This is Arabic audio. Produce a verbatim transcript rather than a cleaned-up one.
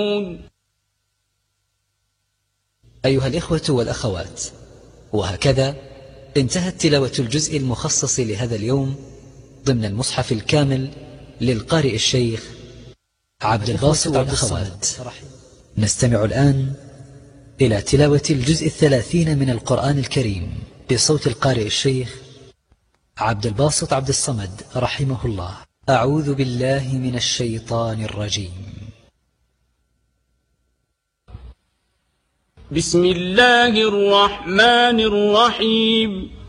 أيها الإخوة والأخوات، وهكذا انتهت تلاوة الجزء المخصص لهذا اليوم ضمن المصحف الكامل للقارئ الشيخ عبد الباسط عبد الصمد. نستمع الآن إلى تلاوة الجزء الثلاثين من القرآن الكريم بصوت القارئ الشيخ عبد الباسط عبد الصمد رحمه الله. أعوذ بالله من الشيطان الرجيم. بسم الله الرحمن الرحيم.